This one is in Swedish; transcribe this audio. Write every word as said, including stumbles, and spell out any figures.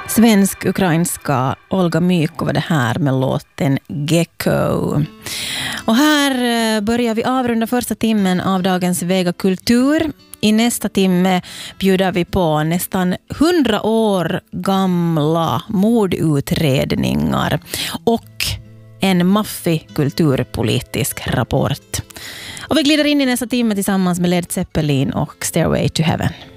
Svensk-ukrainska Olga Mykova det här med låten Gecko. Och här börjar vi avrunda första timmen av dagens Vega Kultur. I nästa timme bjuder vi på nästan hundra år gamla mordutredningar och en maffig kulturpolitisk rapport. Och vi glider in i nästa timme tillsammans med Led Zeppelin och Stairway to Heaven.